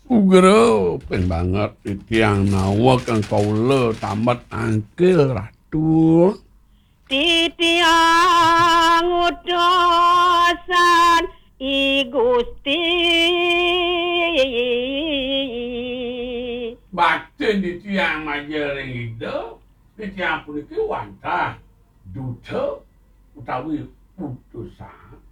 Ugra ben banget tiyang nawa kang kawula tamat angkil ratu. Titiang utosan I Gusti. Batin di tiyang majeling ida, di tiyang puniki wantah duta utawi utusan.